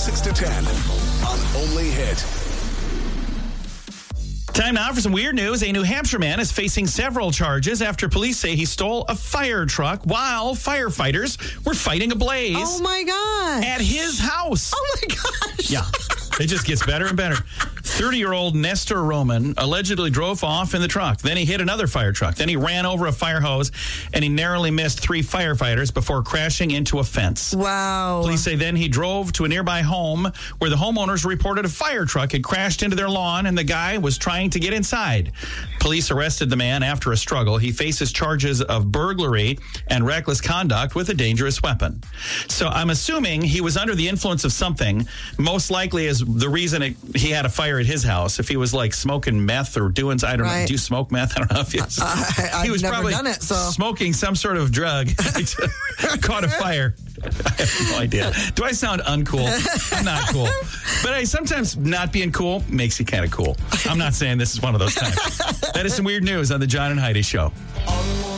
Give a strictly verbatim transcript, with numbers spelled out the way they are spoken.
six to ten on Only Hit. Time now for some weird news. A New Hampshire man is facing several charges after police say he stole a fire truck while firefighters were fighting a blaze. Oh, my God. At his house. Oh, my gosh. Yeah. It just gets better and better. thirty-year-old Nestor Roman allegedly drove off in the truck. Then he hit another fire truck. Then he ran over a fire hose, and he narrowly missed three firefighters before crashing into a fence. Wow. Police say then he drove to a nearby home where the homeowners reported a fire truck had crashed into their lawn, and the guy was trying to get inside. Police arrested the man after a struggle. He faces charges of burglary and reckless conduct with a dangerous weapon. So I'm assuming he was under the influence of something, most likely is the reason it, he had a fire at his house. If he was like smoking meth or doing, I don't right. know, do you smoke meth? I don't know if he was, uh, I, I've he was never probably done it, so. smoking some sort of drug. Caught a fire. I have no idea. Do I sound uncool? I'm not cool. But hey, sometimes not being cool makes you kind of cool. I'm not saying this is one of those times. That is some weird news on the John and Heidi Show.